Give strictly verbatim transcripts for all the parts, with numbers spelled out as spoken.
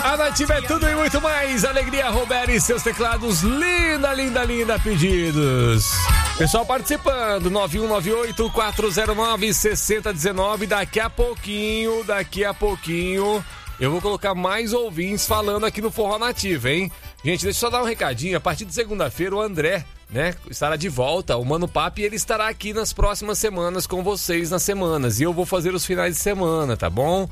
A Nativa é tudo e muito mais. Alegria, Roberto e seus teclados. Linda, linda, linda. Pedidos. Pessoal participando. nove um nove oito, quatro zero nove, seis zero um nove. Daqui a pouquinho, daqui a pouquinho, eu vou colocar mais ouvintes falando aqui no Forró Nativa, hein? Gente, deixa eu só dar um recadinho. A partir de segunda-feira, o André, né, estará de volta. O Mano Papi, ele estará aqui nas próximas semanas com vocês nas semanas. E eu vou fazer os finais de semana, tá bom?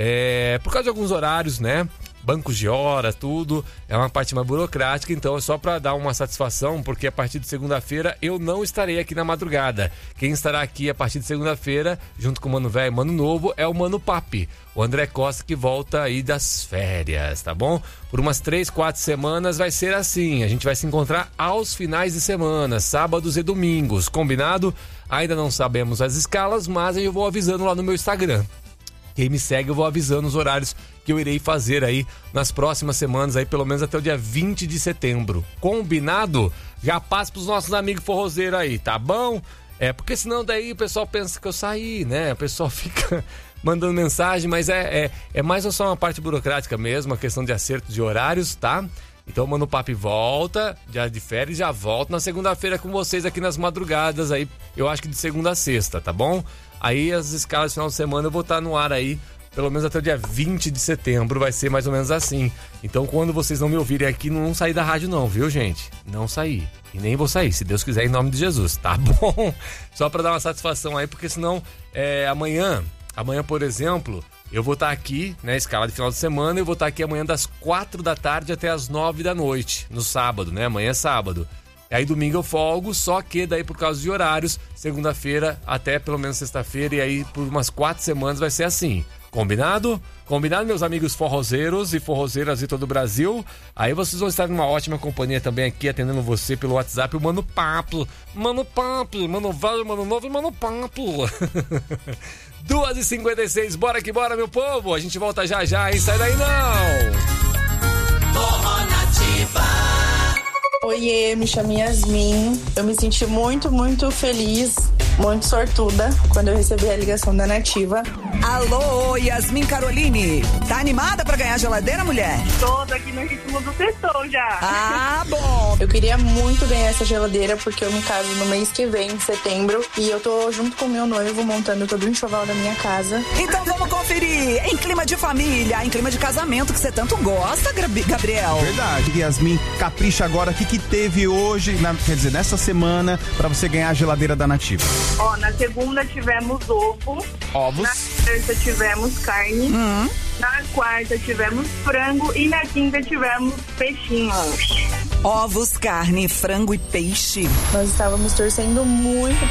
É, por causa de alguns horários, né? Bancos de hora, tudo, é uma parte mais burocrática, então é só para dar uma satisfação, porque a partir de segunda-feira eu não estarei aqui na madrugada. Quem estará aqui a partir de segunda-feira, junto com o Mano Velho e Mano Novo, é o Mano Papi, o André Costa, que volta aí das férias, tá bom? Por umas três, quatro semanas vai ser assim, a gente vai se encontrar aos finais de semana, sábados e domingos, combinado? Ainda não sabemos as escalas, mas eu vou avisando lá no meu Instagram. Quem me segue, eu vou avisando os horários que eu irei fazer aí nas próximas semanas, aí pelo menos até o dia vinte de setembro. Combinado? Já passa pros nossos amigos forrozeiros aí, tá bom? É, porque senão daí o pessoal pensa que eu saí, né? O pessoal fica mandando mensagem, mas é, é, é mais só uma parte burocrática mesmo, a questão de acerto de horários, tá? Então o Mano Papi volta, já de férias, já volta na segunda-feira com vocês aqui nas madrugadas, aí eu acho que de segunda a sexta, tá bom? Aí as escalas de final de semana eu vou estar no ar aí, pelo menos até o dia vinte de setembro, vai ser mais ou menos assim. Então quando vocês não me ouvirem aqui, não sair da rádio não, viu, gente? Não sair. E nem vou sair, se Deus quiser, em nome de Jesus, tá bom? Só pra dar uma satisfação aí, porque senão é, amanhã, amanhã, por exemplo, eu vou estar aqui, né, escala de final de semana, eu vou estar aqui amanhã das quatro da tarde até as nove da noite, no sábado, né? Amanhã é sábado. Aí domingo eu folgo, só que daí por causa de horários, segunda-feira até pelo menos sexta-feira, e aí por umas quatro semanas vai ser assim. Combinado? Combinado, meus amigos forrozeiros e forrozeiras de todo o Brasil? Aí vocês vão estar numa ótima companhia também aqui, atendendo você pelo WhatsApp, o Mano Papo. Mano Papo, Mano Velho, Mano Novo e Mano Papo. duas e cinquenta e seis, bora que bora, meu povo. A gente volta já já, hein? Sai daí não! Forró Nativa. Oiê, me chamo Yasmin. Eu me senti muito, muito feliz, muito sortuda quando eu recebi a ligação da Nativa. Alô, Yasmin Caroline. Tá animada pra ganhar geladeira, mulher? Tô aqui no ritmo do sextou já. Ah, bom. Eu queria muito ganhar essa geladeira porque eu me caso no mês que vem, em setembro, e eu tô junto com o meu noivo montando todo o enxoval da minha casa. Então vamos conferir. Em clima de família, em clima de casamento que você tanto gosta, Gabriel. Verdade. Yasmin, capricha agora. O que, que teve hoje, na, quer dizer, nessa semana, pra você ganhar a geladeira da Nativa? Ó, na segunda tivemos ovo. Ovos. Na terça tivemos carne. Hum. Na quarta tivemos frango. E na quinta tivemos peixinho. Ovos, carne, frango e peixe. Nós estávamos torcendo muito